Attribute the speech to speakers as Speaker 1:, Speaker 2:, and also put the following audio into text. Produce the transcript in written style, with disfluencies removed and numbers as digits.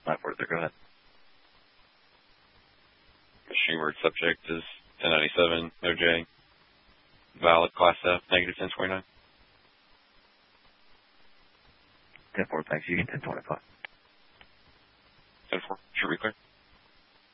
Speaker 1: 943, go ahead.
Speaker 2: Machine word subject is 1097, no J. Valid, class F, negative 1029.
Speaker 1: 10-4, thanks. You get 1025.
Speaker 2: 10-4, should be clear.